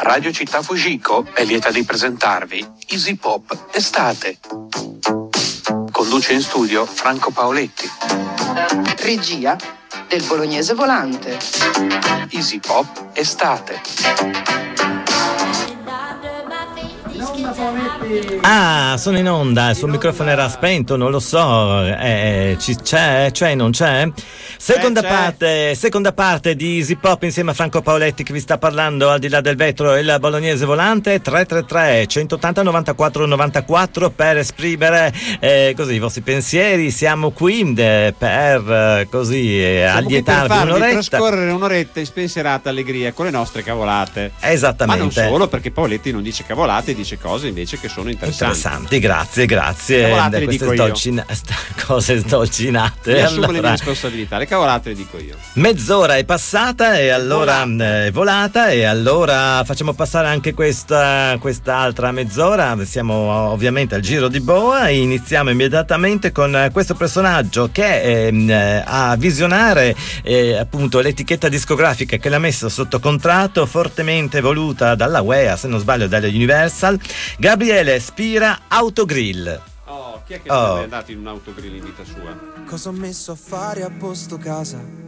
Radio Città Fujiko è lieta di presentarvi Easy Pop Estate. Conduce in studio Franco Paoletti. Regia del Bolognese Volante. Easy Pop Estate. Ah, sono in onda, il suo microfono era spento, non lo so, c'è, non c'è? Seconda parte di Easy Pop insieme a Franco Paoletti che vi sta parlando al di là del vetro, il Bolognese Volante. 333 180 94 94 per esprimere così i vostri pensieri. Siamo qui per così allietarvi un'oretta, trascorrere un'oretta in spensierata allegria con le nostre cavolate. Esattamente. Ma non solo, perché Paoletti non dice cavolate, dice cose invece che sono interessanti. Grazie. Cavolate le dico io. Cose sdolcinate. Mi assumo le mie responsabilità, le cavolate le dico io. Mezz'ora è passata e allora è volata, e allora facciamo passare anche quest'altra mezz'ora. Siamo ovviamente al giro di boa e iniziamo immediatamente con questo personaggio che a visionare appunto l'etichetta discografica che l'ha messa sotto contratto, fortemente voluta dalla UEA, se non sbaglio dalla Universal. Gabriele Spira, Autogrill. Chi è che non è andato in un autogrill in vita sua? Cosa ho messo a fare a posto casa?